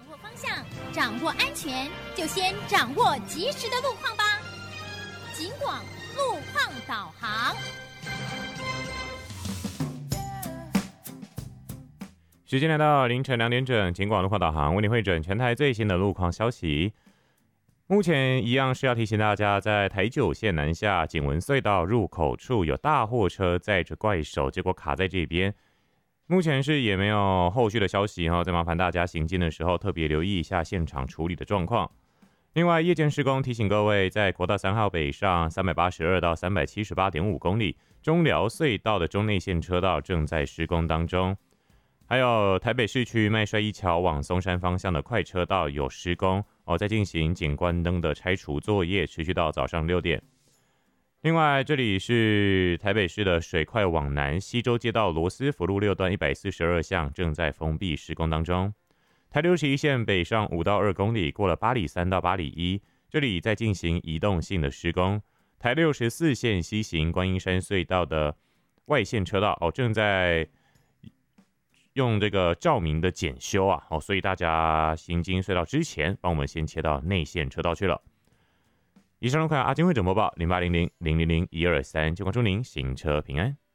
握方向，掌握安全，就先掌握及时的路况吧。警广路况导航。 时间来到凌晨2点整，警广路况导航为您汇整全台最新的路况消息。目前一样是要提醒大家，在台九线南下景文隧道入口处有大货车载着怪手，结果卡在这边。目前是也没有后续的消息再麻烦大家行进的时候特别留意一下现场处理的状况。另外，夜间施工提醒各位，在国道3号北上382到378.5公里，中寮隧道的中内线车道正在施工当中。还有台北市区麦帅一桥往松山方向的快车道有施工在进行景观灯的拆除作业，持续到早上6点。另外，这里是台北市的水快往南西周街道罗斯福路6段142巷正在封闭施工当中。台61线北上5到2公里，过了八里3到八里1，这里在进行移动性的施工。台64线西行观音山隧道的外线车道正在用这个照明的检修所以大家行经隧道之前，帮我们先切到内线车道去了。以上路况阿金会整播报0800000123，就关祝您行车平安。